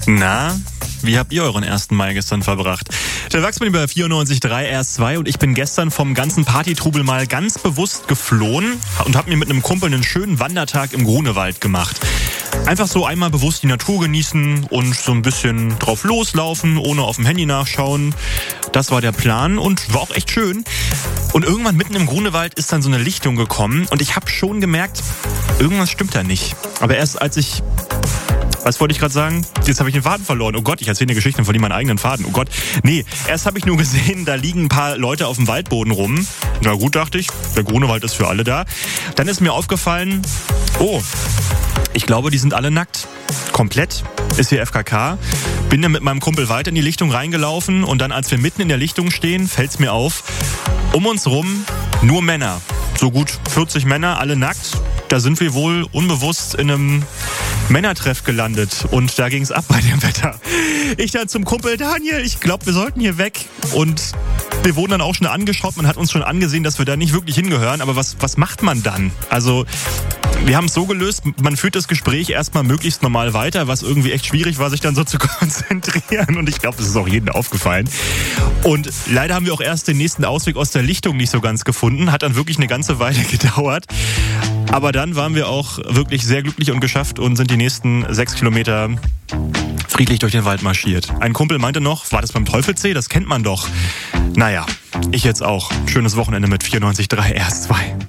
Na, wie habt ihr euren 1. Mai gestern verbracht? Der Wachsmann über 94.3 RS2 und ich bin gestern vom ganzen Partytrubel mal ganz bewusst geflohen und habe mir mit einem Kumpel einen schönen Wandertag im Grunewald gemacht. Einfach so einmal bewusst die Natur genießen und so ein bisschen drauf loslaufen, ohne auf dem Handy nachschauen. Das war der Plan und war auch echt schön. Und irgendwann mitten im Grunewald ist dann so eine Lichtung gekommen und ich habe schon gemerkt, irgendwas stimmt da nicht. Aber erst als ich... Was wollte ich gerade sagen? Jetzt habe ich den Faden verloren. Oh Gott, ich erzähle eine Geschichte und verliere meinen eigenen Faden. Oh Gott. Nee, erst habe ich nur gesehen, da liegen ein paar Leute auf dem Waldboden rum. Na gut, dachte ich, der Grunewald ist für alle da. Dann ist mir aufgefallen, ich glaube, die sind alle nackt. Komplett. Ist hier FKK. Bin dann mit meinem Kumpel weiter in die Lichtung reingelaufen und dann, als wir mitten in der Lichtung stehen, fällt's mir auf, um uns rum nur Männer. So gut 40 Männer, alle nackt. Da sind wir wohl unbewusst in einem Männertreff gelandet und da ging's ab bei dem Wetter. Ich dann zum Kumpel, Daniel, ich glaube, wir sollten hier weg. Und wir wurden dann auch schon angeschaut, man hat uns schon angesehen, dass wir da nicht wirklich hingehören. Aber was macht man dann? Also... Wir haben es so gelöst, man führt das Gespräch erstmal möglichst normal weiter, was irgendwie echt schwierig war, sich dann so zu konzentrieren. Und ich glaube, das ist auch jedem aufgefallen. Und leider haben wir auch erst den nächsten Ausweg aus der Lichtung nicht so ganz gefunden. Hat dann wirklich eine ganze Weile gedauert. Aber dann waren wir auch wirklich sehr glücklich und geschafft und sind die nächsten 6 Kilometer friedlich durch den Wald marschiert. Ein Kumpel meinte noch, war das beim Teufelssee? Das kennt man doch. Naja, ich jetzt auch. Schönes Wochenende mit 94.3 RS2.